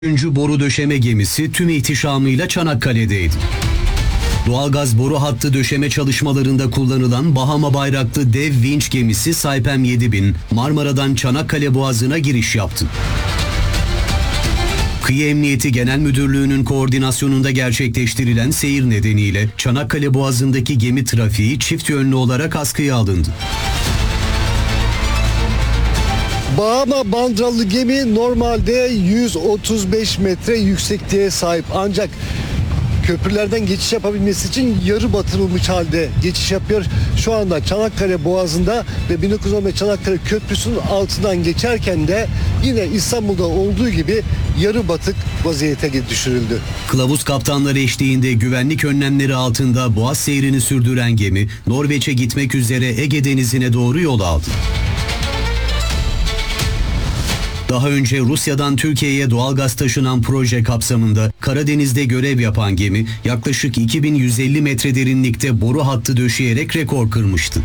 Üçüncü boru döşeme gemisi tüm ihtişamıyla Çanakkale'deydi. Doğalgaz boru hattı döşeme çalışmalarında kullanılan Bahama bayraklı dev vinç gemisi Saipem 7000 Marmara'dan Çanakkale Boğazı'na giriş yaptı. Kıyı Emniyeti Genel Müdürlüğü'nün koordinasyonunda gerçekleştirilen seyir nedeniyle Çanakkale Boğazı'ndaki gemi trafiği çift yönlü olarak askıya alındı. Bahama bandralı gemi normalde 135 metre yüksekliğe sahip, ancak köprülerden geçiş yapabilmesi için yarı batırılmış halde geçiş yapıyor. Şu anda Çanakkale Boğazı'nda ve 1915 Çanakkale Köprüsü'nün altından geçerken de yine İstanbul'da olduğu gibi yarı batık vaziyete düşürüldü. Kılavuz kaptanları eşliğinde güvenlik önlemleri altında boğaz seyrini sürdüren gemi Norveç'e gitmek üzere Ege Denizi'ne doğru yol aldı. Daha önce Rusya'dan Türkiye'ye doğalgaz taşınan proje kapsamında Karadeniz'de görev yapan gemi yaklaşık 2150 metre derinlikte boru hattı döşeyerek rekor kırmıştı.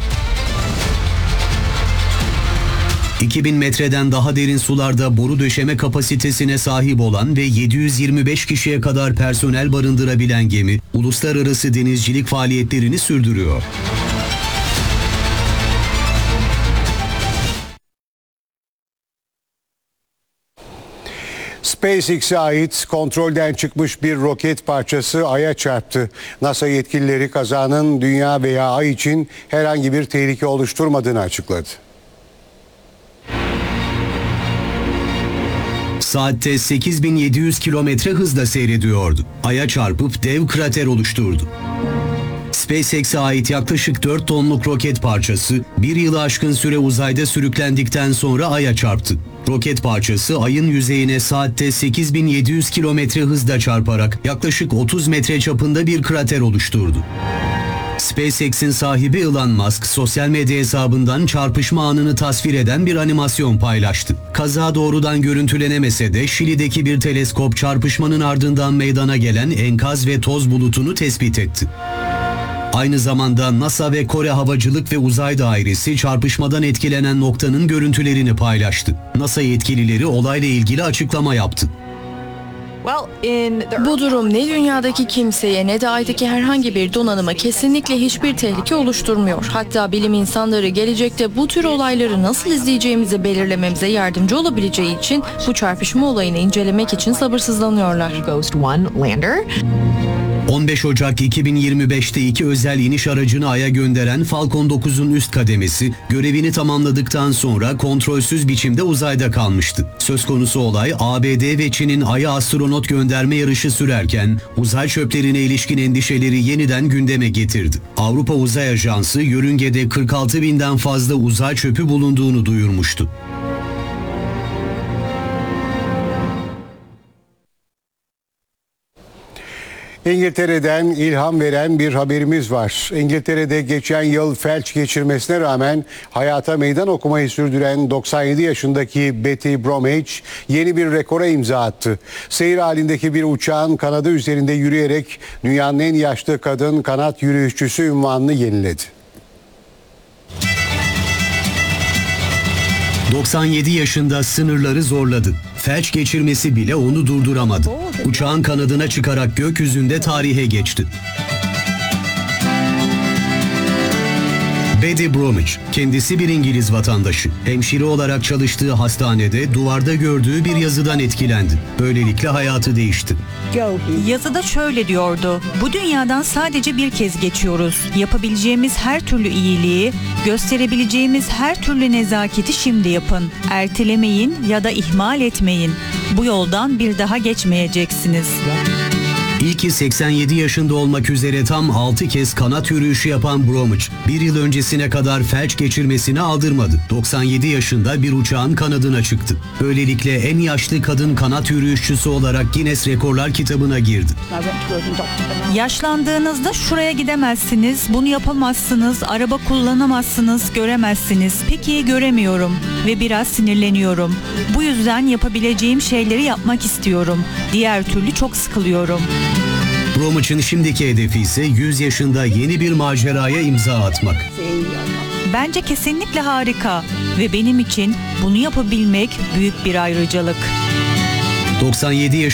2000 metreden daha derin sularda boru döşeme kapasitesine sahip olan ve 725 kişiye kadar personel barındırabilen gemi uluslararası denizcilik faaliyetlerini sürdürüyor. SpaceX'e ait kontrolden çıkmış bir roket parçası Ay'a çarptı. NASA yetkilileri kazanın Dünya veya Ay için herhangi bir tehlike oluşturmadığını açıkladı. Saatte 8700 kilometre hızla seyrediyordu. Ay'a çarpıp dev krater oluşturdu. SpaceX'e ait yaklaşık 4 tonluk roket parçası bir yılı aşkın süre uzayda sürüklendikten sonra Ay'a çarptı. Roket parçası Ay'ın yüzeyine saatte 8700 kilometre hızla çarparak yaklaşık 30 metre çapında bir krater oluşturdu. SpaceX'in sahibi Elon Musk sosyal medya hesabından çarpışma anını tasvir eden bir animasyon paylaştı. Kaza doğrudan görüntülenemese de Şili'deki bir teleskop çarpışmanın ardından meydana gelen enkaz ve toz bulutunu tespit etti. Aynı zamanda NASA ve Kore Havacılık ve Uzay Dairesi çarpışmadan etkilenen noktanın görüntülerini paylaştı. NASA yetkilileri olayla ilgili açıklama yaptı. Bu durum ne dünyadaki kimseye ne de Ay'daki herhangi bir donanıma kesinlikle hiçbir tehlike oluşturmuyor. Hatta bilim insanları gelecekte bu tür olayları nasıl izleyeceğimizi belirlememize yardımcı olabileceği için bu çarpışma olayını incelemek için sabırsızlanıyorlar. 15 Ocak 2025'te iki özel iniş aracını Ay'a gönderen Falcon 9'un üst kademesi görevini tamamladıktan sonra kontrolsüz biçimde uzayda kalmıştı. Söz konusu olay ABD ve Çin'in Ay'a astronot gönderme yarışı sürerken uzay çöplerine ilişkin endişeleri yeniden gündeme getirdi. Avrupa Uzay Ajansı yörüngede 46 binden fazla uzay çöpü bulunduğunu duyurmuştu. İngiltere'den ilham veren bir haberimiz var. İngiltere'de geçen yıl felç geçirmesine rağmen hayata meydan okumayı sürdüren 97 yaşındaki Betty Bromwich yeni bir rekora imza attı. Seyir halindeki bir uçağın kanadı üzerinde yürüyerek dünyanın en yaşlı kadın kanat yürüyüşçüsü unvanını yeniledi. 97 yaşında sınırları zorladı. Felç geçirmesi bile onu durduramadı. Uçağın kanadına çıkarak gökyüzünde tarihe geçti. Betty Bromwich, kendisi bir İngiliz vatandaşı. Hemşire olarak çalıştığı hastanede duvarda gördüğü bir yazıdan etkilendi. Böylelikle hayatı değişti. Yazıda şöyle diyordu: bu dünyadan sadece bir kez geçiyoruz. Yapabileceğimiz her türlü iyiliği, gösterebileceğimiz her türlü nezaketi şimdi yapın. Ertelemeyin ya da ihmal etmeyin. Bu yoldan bir daha geçmeyeceksiniz. İlki 87 yaşında olmak üzere tam 6 kez kanat yürüyüşü yapan Bromwich, bir yıl öncesine kadar felç geçirmesini aldırmadı. 97 yaşında bir uçağın kanadına çıktı. Böylelikle en yaşlı kadın kanat yürüyüşçüsü olarak Guinness Rekorlar kitabına girdi. Yaşlandığınızda şuraya gidemezsiniz, bunu yapamazsınız, araba kullanamazsınız, göremezsiniz. Peki göremiyorum ve biraz sinirleniyorum. Bu yüzden yapabileceğim şeyleri yapmak istiyorum. Diğer türlü çok sıkılıyorum. Bromwich'in şimdiki hedefi ise 100 yaşında yeni bir maceraya imza atmak. Bence kesinlikle harika ve benim için bunu yapabilmek büyük bir ayrıcalık. 97